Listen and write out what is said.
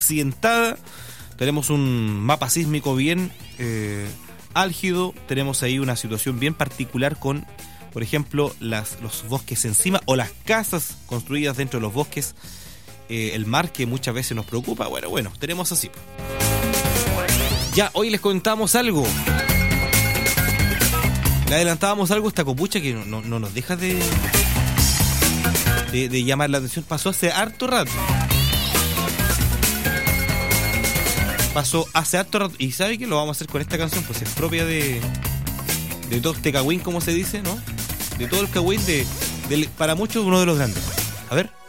accidentada, tenemos un mapa sísmico bien álgido, tenemos ahí una situación bien particular con, por ejemplo, los bosques encima o las casas construidas dentro de los bosques, el mar que muchas veces nos preocupa. Bueno, tenemos así. Ya, hoy les contamos algo. Le adelantábamos algo, esta copucha que no nos deja de llamar la atención. Pasó hace harto rato. Y ¿sabe qué? Lo vamos a hacer con esta canción, pues es propia de todo este cagüín, como se dice, ¿no? De todo el cagüín para muchos uno de los grandes. A ver.